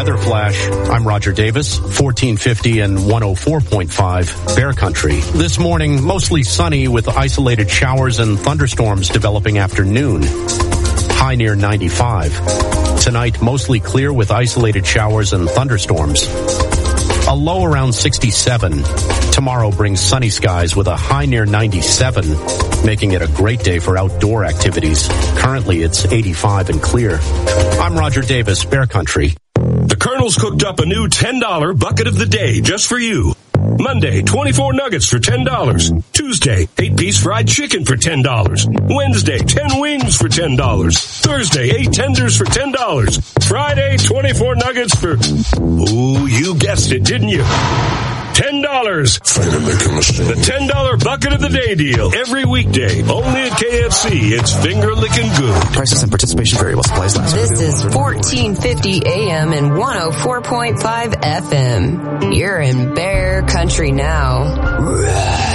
weather flash. I'm Roger Davis, 1450 and 104.5 Bear Country. This morning, mostly sunny with isolated showers and thunderstorms developing after noon. High near 95. Tonight, mostly clear with isolated showers and thunderstorms. A low around 67. Tomorrow brings sunny skies with a high near 97, making it a great day for outdoor activities. Currently, it's 85 and clear. I'm Roger Davis, Bear Country. The Colonel's cooked up a new $10 bucket of the day just for you. Monday, 24 nuggets for $10. Tuesday, 8-piece fried chicken for $10. Wednesday, 10 wings for $10. Thursday, 8 tenders for $10. Friday, 24 nuggets for... Oh, you guessed it, didn't you? $10. The $10 bucket of the day deal. Every weekday, only at KFC. It's finger-licking good. Prices and participation vary while supplies last. This is 1450 AM and 104.5 FM. You're in Bear Country now.